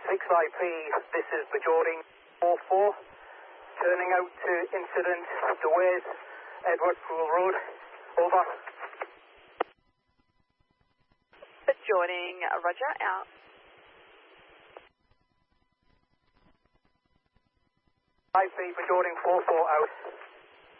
6IP, this is Bajorting 44, turning out to incident Dewey's, Edward Pool Road, over. Bajorting, roger, out. IP, Bajorting 44, out.